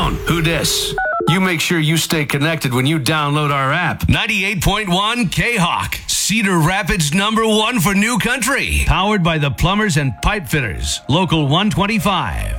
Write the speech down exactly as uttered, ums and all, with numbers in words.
phone. Who dis? You make sure you stay connected when you download our app. ninety-eight point one K-Hawk, Cedar Rapids number one for new country. Powered by the Plumbers and Pipe Fitters, Local one twenty-five.